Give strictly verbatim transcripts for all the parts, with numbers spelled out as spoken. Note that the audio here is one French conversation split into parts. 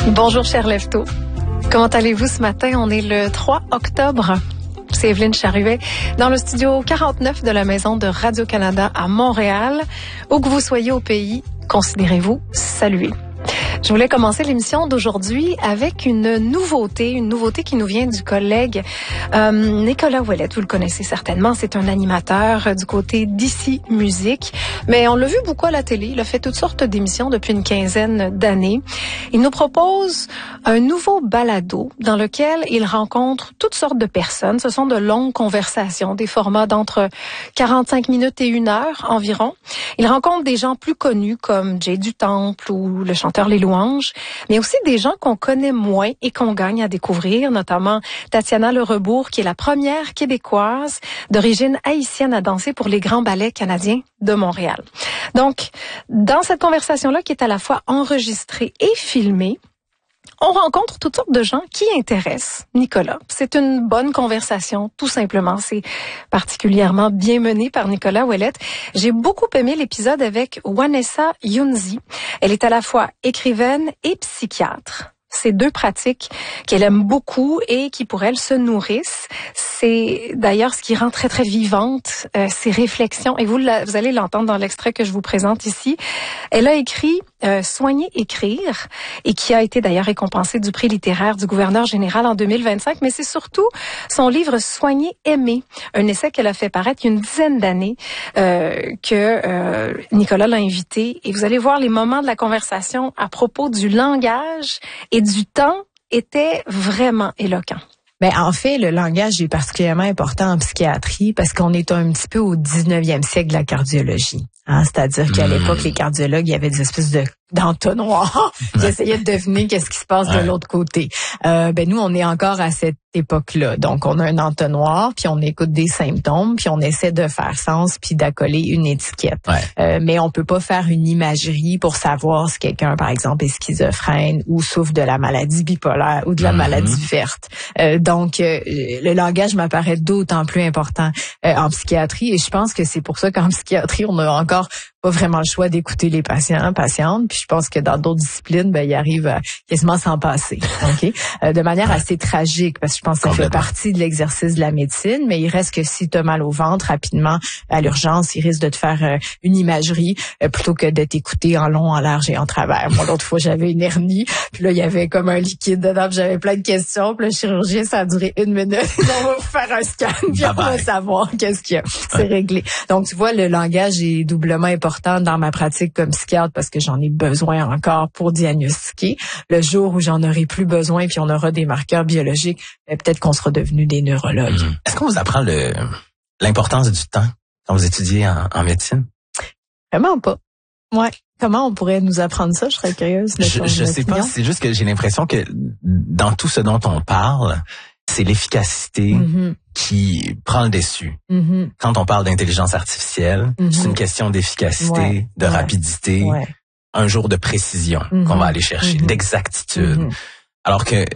Bonjour, cher Lève-Tôt. Comment allez-vous ce matin? On est le trois octobre. C'est Evelyne Charruet dans le studio quarante-neuf de la Maison de Radio-Canada à Montréal. Où que vous soyez au pays, considérez-vous salués. Je voulais commencer l'émission d'aujourd'hui avec une nouveauté, une nouveauté qui nous vient du collègue euh, Nicolas Ouellette. Vous le connaissez certainement, c'est un animateur du côté d'Ici Musique, mais on l'a vu beaucoup à la télé. Il a fait toutes sortes d'émissions depuis une quinzaine d'années. Il nous propose un nouveau balado dans lequel il rencontre toutes sortes de personnes. Ce sont de longues conversations, des formats d'entre quarante-cinq minutes et une heure environ. Il rencontre des gens plus connus comme Jay du Temple ou le chanteur Les Louanges, mais aussi des gens qu'on connaît moins et qu'on gagne à découvrir, notamment Tatiana Le Rebourg, qui est la première Québécoise d'origine haïtienne à danser pour les grands ballets canadiens de Montréal. Donc, dans cette conversation-là, qui est à la fois enregistrée et filmée, on rencontre toutes sortes de gens qui intéressent Nicolas. C'est une bonne conversation, tout simplement. C'est particulièrement bien mené par Nicolas Ouellette. J'ai beaucoup aimé l'épisode avec Vanessa Younzi. Elle est à la fois écrivaine et psychiatre. C'est deux pratiques qu'elle aime beaucoup et qui, pour elle, se nourrissent. C'est d'ailleurs ce qui rend très, très vivante euh, ses réflexions. Et vous, la, vous allez l'entendre dans l'extrait que je vous présente ici. Elle a écrit euh, « Soigner, écrire » et qui a été d'ailleurs récompensé du prix littéraire du gouverneur général en deux mille vingt-cinq. Mais c'est surtout son livre « Soigner, aimer », un essai qu'elle a fait paraître il y a une dizaine d'années euh, que euh, Nicolas l'a invité. Et vous allez voir les moments de la conversation à propos du langage et du temps étaient vraiment éloquents. Ben, en fait, le langage est particulièrement important en psychiatrie parce qu'on est un petit peu au dix-neuvième siècle de la cardiologie. Hein? C'est-à-dire qu'à mmh. l'époque, les cardiologues, il y avait des espèces de d'entonnoirs qui essayaient de deviner qu'est-ce qui se passe ouais. de l'autre côté. Euh, ben nous, on est encore à cette époque-là. Donc, on a un entonnoir, puis on écoute des symptômes, puis on essaie de faire sens, puis d'accoler une étiquette. Ouais. Euh, mais on peut pas faire une imagerie pour savoir si quelqu'un, par exemple, est schizophrène ou souffre de la maladie bipolaire ou de la mmh. maladie verte. Euh, donc, euh, le langage m'apparaît d'autant plus important euh, en psychiatrie, et je pense que c'est pour ça qu'en psychiatrie, on a encore pas vraiment le choix d'écouter les patients, patientes. Puis je pense que dans d'autres disciplines, ben, ils arrivent à quasiment s'en passer. Ok, euh, de manière assez tragique, parce que je pense que ça fait partie de l'exercice de la médecine. Mais il reste que si tu as mal au ventre rapidement à l'urgence, il risque de te faire euh, une imagerie euh, plutôt que de t'écouter en long, en large et en travers. Moi, l'autre fois, j'avais une hernie. Puis là, il y avait comme un liquide dedans. Puis j'avais plein de questions. Puis le chirurgien, ça a duré une minute. On va vous faire un scan. Puis on va savoir qu'est-ce qu'il y a. C'est réglé. Donc, tu vois, le langage est doublement important dans ma pratique comme psychiatre parce que j'en ai besoin encore pour diagnostiquer. Le jour où j'en aurai plus besoin puis on aura des marqueurs biologiques, peut-être qu'on sera devenus des neurologues. Mmh. Est-ce qu'on vous apprend le l'importance du temps quand vous étudiez en, en médecine? Vraiment pas. Ouais. Comment on pourrait nous apprendre ça? Je serais curieuse. Je, je sais pas. C'est juste que j'ai l'impression que dans tout ce dont on parle, c'est l'efficacité mm-hmm. qui prend le dessus. Mm-hmm. Quand on parle d'intelligence artificielle, mm-hmm. c'est une question d'efficacité, ouais, de ouais, rapidité, ouais. un jour de précision mm-hmm. qu'on va aller chercher, mm-hmm. d'exactitude. Mm-hmm. Alors que,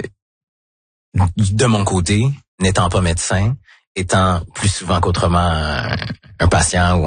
de mon côté, n'étant pas médecin, étant plus souvent qu'autrement un, un patient ou